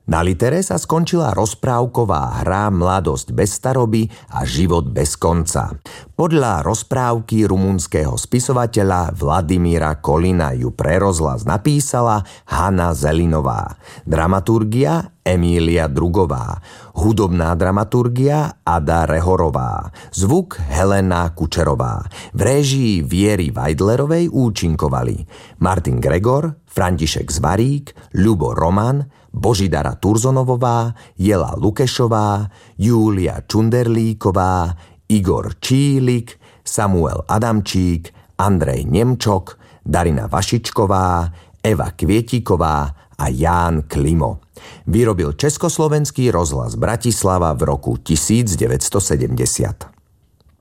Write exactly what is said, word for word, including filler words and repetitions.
Na litere sa skončila rozprávková hra Mladosť bez staroby a Život bez konca. Podľa rozprávky rumunského spisovateľa Vladimíra Kolina ju pre rozhlas napísala Hanna Zelinová. Dramaturgia Emília Drugová. Hudobná dramaturgia Ada Rehorová. Zvuk Helena Kučerová. V réžii Viery Weidlerovej účinkovali Martin Gregor, František Zvarík, Ľubo Roman, Božidara Turzonovová, Jela Lukešová, Júlia Čunderlíková, Igor Čílik, Samuel Adamčík, Andrej Nemčok, Darina Vašičková, Eva Kvietíková a Ján Klimo. Vyrobil Československý rozhlas Bratislava v roku devätnásťsedemdesiat.